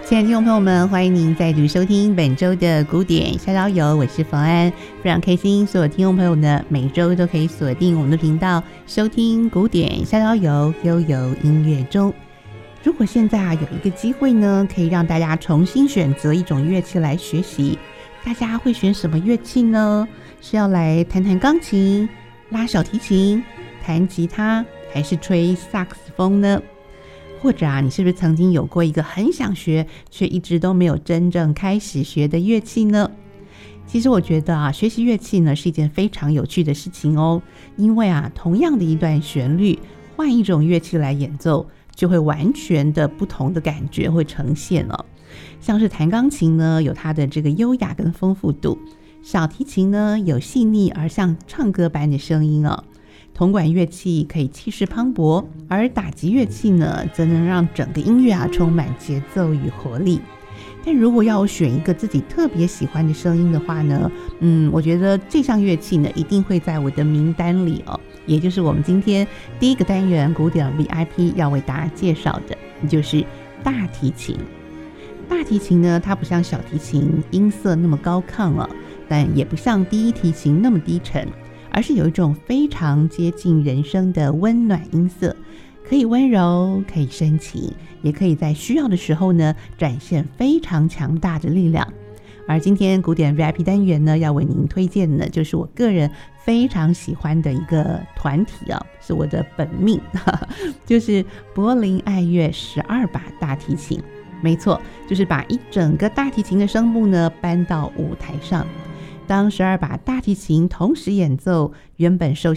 亲爱的听众朋友们，欢迎您再度收听本周的古典逍遥游，我是冯安，非常开心所有听众朋友呢每周都可以锁定我们的频道收听古典逍遥游，悠游音乐中。如果现在有一个机会呢，可以让大家重新选择一种乐器来学习，大家会选什么乐器呢？是要来弹弹钢琴、拉小提琴、弹吉他，还是吹萨克斯风呢？或者你是不是曾经有过一个很想学却一直都没有真正开始学的乐器呢？其实我觉得学习乐器呢是一件非常有趣的事情哦，因为同样的一段旋律，换一种乐器来演奏，就会完全的不同的感觉会呈现了。像是弹钢琴呢，有它的这个优雅跟丰富度；小提琴呢，有细腻而像唱歌般的声音哦。铜管乐器可以气势磅礴，而打击乐器呢，则能让整个音乐充满节奏与活力。但如果要我选一个自己特别喜欢的声音的话呢，我觉得这项乐器呢，一定会在我的名单里哦。也就是我们今天第一个单元古典 VIP 要为大家介绍的，就是大提琴。大提琴呢，它不像小提琴音色那么高亢但也不像第一提琴那么低沉，而是有一种非常接近人声的温暖音色，可以温柔，可以深情，也可以在需要的时候呢，展现非常强大的力量。而今天古典 VIP 单元呢，要为您推荐的就是我个人非常喜欢的一个团体是我的本命就是柏林爱乐12把大提琴。没错，就是把一整个大提琴的声部呢搬到舞台上。当12把大提琴同时演奏原本受